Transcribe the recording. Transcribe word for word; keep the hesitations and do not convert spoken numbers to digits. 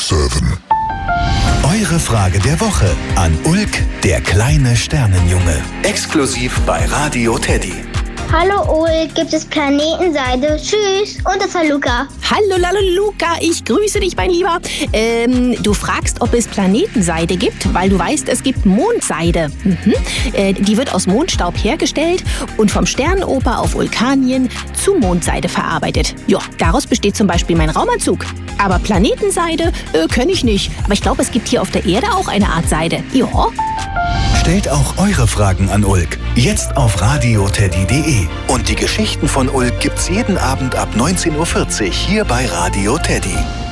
sieben. Eure Frage der Woche an Ulk, der kleine Sternenjunge. Exklusiv bei Radio Teddy. Hallo Ulk, gibt es Planetenseide? Tschüss. Und das war Luca. Hallo, hallo Luca, ich grüße dich, mein Lieber. Ähm, du fragst, ob es Planetenseide gibt, weil du weißt, es gibt Mondseide. Mhm. Äh, die wird aus Mondstaub hergestellt und vom Sternenoper auf Vulkanien zu Mondseide verarbeitet. Ja, daraus besteht zum Beispiel mein Raumanzug. Aber Planetenseide äh, kenne ich nicht. Aber ich glaube, es gibt hier auf der Erde auch eine Art Seide. Ja. Stellt auch eure Fragen an Ulk. Jetzt auf radioteddy punkt de. Und die Geschichten von Ulk gibt's jeden Abend ab neunzehn Uhr vierzig hier bei Radio Teddy.